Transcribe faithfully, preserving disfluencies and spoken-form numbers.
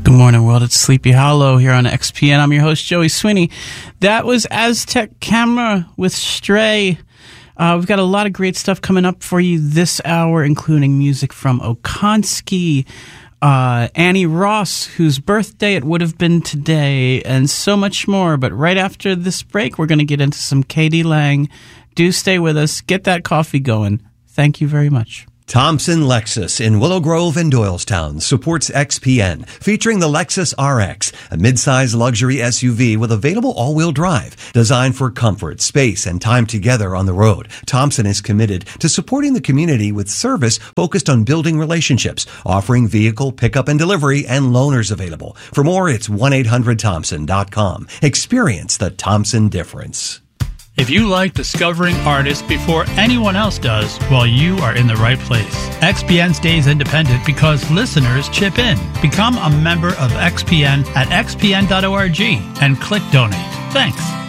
Good morning, world. It's Sleepy Hollow here on X P N. I'm your host, Joey Sweeney. That was Aztec Camera with Stray. Uh, we've got a lot of great stuff coming up for you this hour, including music from Okonski, uh, Annie Ross, whose birthday it would have been today, and so much more. But right after this break, we're going to get into some Katie Lang. Do stay with us. Get that coffee going. Thank you very much. Thompson Lexus in Willow Grove and Doylestown supports X P N, featuring the Lexus R X, a midsize luxury S U V with available all-wheel drive, designed for comfort, space, and time together on the road. Thompson is committed to supporting the community with service focused on building relationships, offering vehicle pickup and delivery, and loaners available. For more, it's one eight hundred thompson dot com. Experience the Thompson difference. If you like discovering artists before anyone else does, well, you are in the right place. X P N stays independent because listeners chip in. Become a member of X P N at x p n dot org and click donate. Thanks.